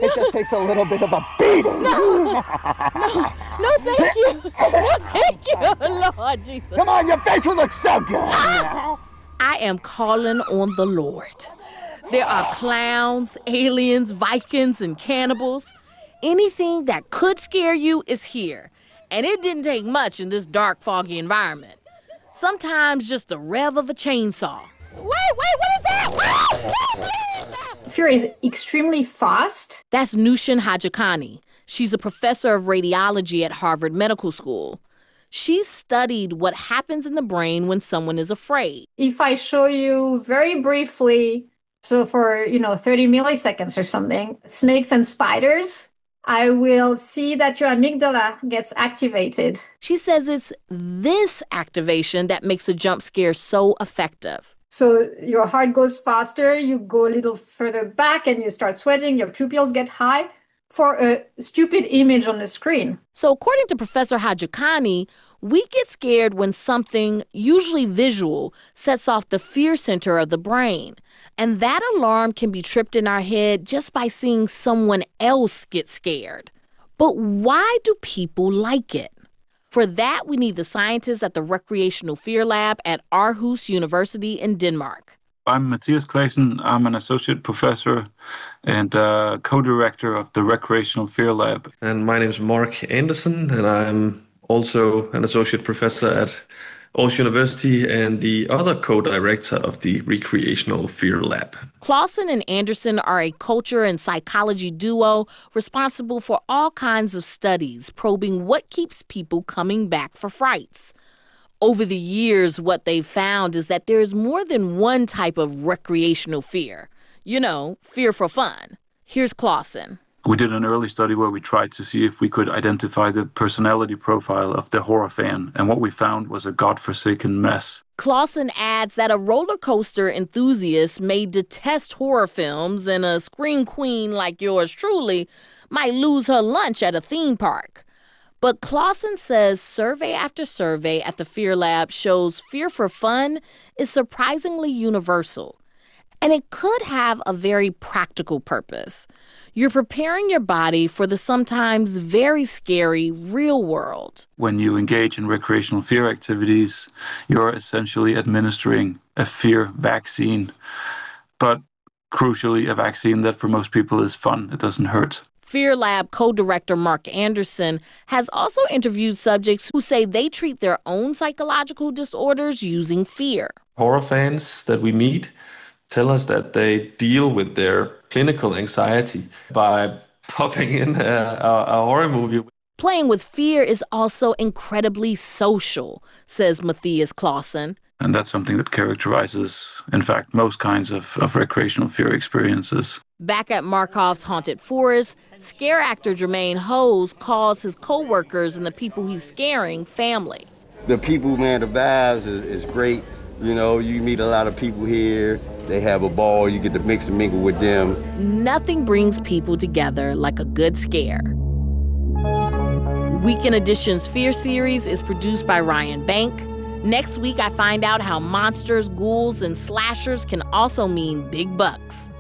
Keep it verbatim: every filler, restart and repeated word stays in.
It just takes a little bit of a beating. No, no, no, thank you. No, thank you, Lord Jesus. Come on, your face will look so good. I am calling on the Lord. There are clowns, aliens, Vikings, and cannibals. Anything that could scare you is here. And it didn't take much in this dark, foggy environment. Sometimes just the rev of a chainsaw. Wait, wait, what is that? Fear is extremely fast. That's Nushin Hajikhani. She's a professor of radiology at Harvard Medical School. She's studied what happens in the brain when someone is afraid. If I show you very briefly, so for, you know, thirty milliseconds or something, snakes and spiders, I will see that your amygdala gets activated. She says it's this activation that makes a jump scare so effective. So your heart goes faster, you go a little further back and you start sweating, your pupils get high for a stupid image on the screen. So according to Professor Hajikhani, we get scared when something, usually visual, sets off the fear center of the brain. And that alarm can be tripped in our head just by seeing someone else get scared. But why do people like it? For that, we need the scientists at the Recreational Fear Lab at Aarhus University in Denmark. I'm Mathias Claesen. I'm an associate professor and uh, co-director of the Recreational Fear Lab. And my name is Mark Anderson, and I'm also an associate professor at Aarhus University and the other co-director of the Recreational Fear Lab. Clausen and Anderson are a culture and psychology duo responsible for all kinds of studies probing what keeps people coming back for frights. Over the years, what they've found is that there's more than one type of recreational fear. You know, fear for fun. Here's Clausen. We did an early study where we tried to see if we could identify the personality profile of the horror fan, and what we found was a godforsaken mess. Clausen adds that a roller coaster enthusiast may detest horror films, and a scream queen like yours truly might lose her lunch at a theme park. But Clausen says survey after survey at the Fear Lab shows fear for fun is surprisingly universal. And it could have a very practical purpose. You're preparing your body for the sometimes very scary real world. When you engage in recreational fear activities, you're essentially administering a fear vaccine, but crucially, a vaccine that for most people is fun. It doesn't hurt. Fear Lab co-director Mark Anderson has also interviewed subjects who say they treat their own psychological disorders using fear. Horror fans that we meet tell us that they deal with their clinical anxiety by popping in a, a, a horror movie. Playing with fear is also incredibly social, says Matthias Clausen. And that's something that characterizes, in fact, most kinds of, of recreational fear experiences. Back at Markov's Haunted Forest, scare actor Jermaine Hose calls his co-workers and the people he's scaring family. The people, man, the vibes is, is great. You know, you meet a lot of people here. They have a ball. You get to mix and mingle with them. Nothing brings people together like a good scare. Weekend Edition's Fear series is produced by Ryan Bank. Next week, I find out how monsters, ghouls, and slashers can also mean big bucks.